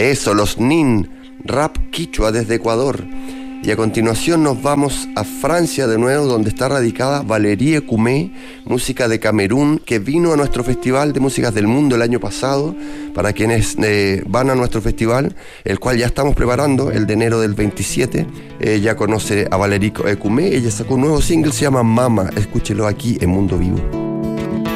Eso, los Nin, rap quichua desde Ecuador. Y a continuación nos vamos a Francia de nuevo, donde está radicada Valérie Koumé, música de Camerún, que vino a nuestro Festival de Músicas del Mundo el año pasado. Para quienes van a nuestro festival, el cual ya estamos preparando, el de enero del 27, ya conoce a Valérie Koumé. Ella sacó un nuevo single, se llama Mama. Escúchelo aquí en Mundo Vivo.